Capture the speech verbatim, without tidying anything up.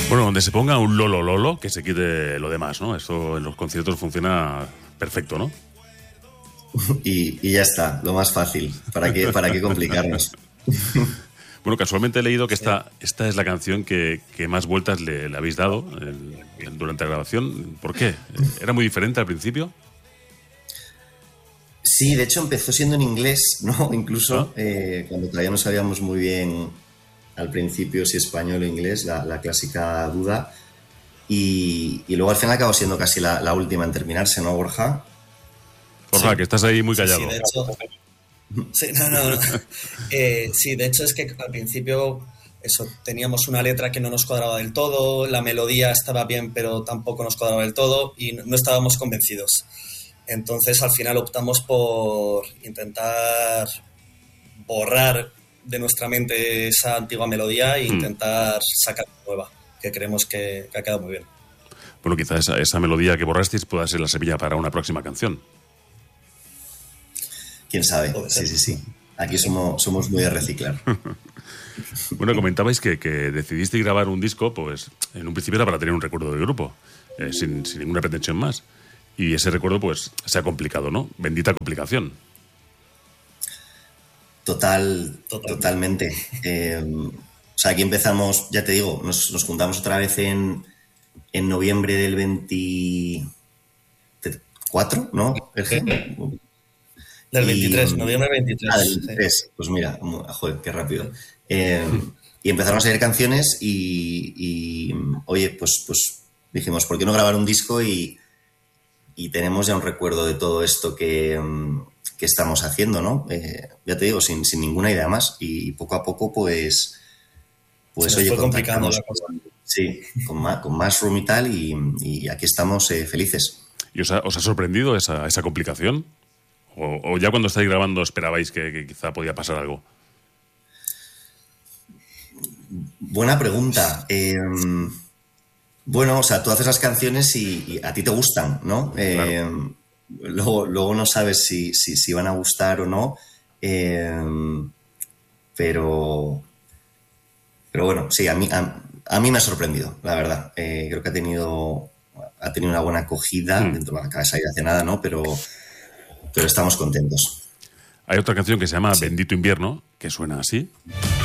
Bueno, donde se ponga un lolo lolo, que se quite lo demás, ¿no? Eso en los conciertos funciona perfecto, ¿no? Y, y ya está, lo más fácil. ¿Para qué, para qué complicarnos? Bueno, casualmente he leído que esta, esta es la canción que, que más vueltas le, le habéis dado el, el, durante la grabación. ¿Por qué? ¿Era muy diferente al principio? Sí, de hecho empezó siendo en inglés, ¿no? Incluso ¿Ah? eh, cuando todavía no sabíamos muy bien al principio si español o inglés, la, la clásica duda. Y, y luego al final acabó siendo casi la, la última en terminarse, ¿no, Borja? Borja, Sí. que estás ahí muy callado. Sí, sí, de hecho, sí, no, no, no. Eh, sí, de hecho es que al principio eso, teníamos una letra que no nos cuadraba del todo, la melodía estaba bien pero tampoco nos cuadraba del todo y no estábamos convencidos. Entonces al final optamos por intentar borrar de nuestra mente esa antigua melodía e intentar mm. sacar nueva, que creemos que, que ha quedado muy bien. Bueno, quizás esa, esa melodía que borrasteis pueda ser la semilla para una próxima canción. ¿Quién sabe? Sí, sí, sí. Aquí somos, somos muy de reciclar. Bueno, comentabais que, que decidisteis grabar un disco, pues en un principio era para tener un recuerdo del grupo, eh, sin, sin ninguna pretensión más. Y ese recuerdo, pues, se ha complicado, ¿no? Bendita complicación. Total, Total. Totalmente. Eh, o sea, aquí empezamos, ya te digo, nos, nos juntamos otra vez en, en noviembre del veinticuatro, ¿no? Del veintitrés, y, noviembre veintitrés. Ah, del veintitrés. Sí. Pues mira, joder, qué rápido. Eh, y empezaron a salir canciones y, y, oye, pues, pues dijimos, ¿por qué no grabar un disco? Y, y tenemos ya un recuerdo de todo esto que, que estamos haciendo, ¿no? Eh, ya te digo, sin, sin ninguna idea más. Y poco a poco, pues, pues Se oye, fue complicando la cosa. Sí, con más, con más room y tal, y, y aquí estamos eh, felices. ¿Y os ha, os ha sorprendido esa, esa complicación? ¿O, o ya cuando estáis grabando esperabais que, que quizá podía pasar algo? Buena pregunta. Eh, bueno, o sea, tú haces las canciones y, y a ti te gustan, ¿no? Eh, claro. luego, luego no sabes si, si, si van a gustar o no, eh, pero, pero bueno, sí, a mí, a, a mí me ha sorprendido, la verdad. Eh, creo que ha tenido, ha tenido una buena acogida, mm. dentro de la cabeza y hace nada, ¿no? Pero... pero estamos contentos. Hay otra canción que se llama sí. Bendito Invierno, que suena así.